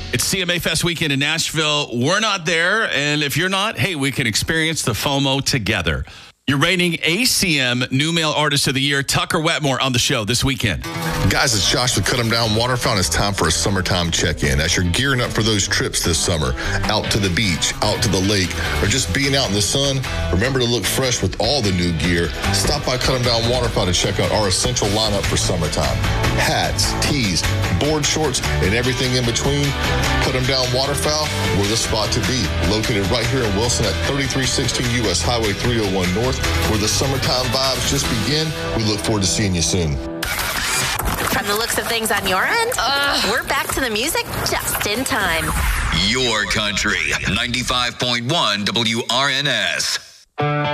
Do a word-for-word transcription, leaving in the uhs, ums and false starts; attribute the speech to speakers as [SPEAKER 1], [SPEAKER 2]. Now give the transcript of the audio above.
[SPEAKER 1] It's C M A Fest weekend in Nashville. We're not there, and if you're not, hey, we can experience the FOMO together. You're rating A C M New Male Artist of the Year, Tucker Wetmore, on the show this weekend.
[SPEAKER 2] Guys, it's Josh with Cut 'em Down Water Fountain. It's time for a summertime check-in. As you're gearing up for those trips this summer, out to the beach, out to the lake, or just being out in the sun, remember to look fresh with all the new gear. Stop by Cut 'em Down Water Fountain to check out our essential lineup for summertime. Hats, tees, board shorts, and everything in between. Cut 'em Down Water Fountain, we're the spot to be. Located right here in Wilson at thirty-three sixteen U S Highway three oh one North, where the summertime vibes just begin. We look forward to seeing you soon.
[SPEAKER 3] From the looks of things on your end, uh, we're back to the music just in time.
[SPEAKER 4] Your country, ninety-five point one W R N S.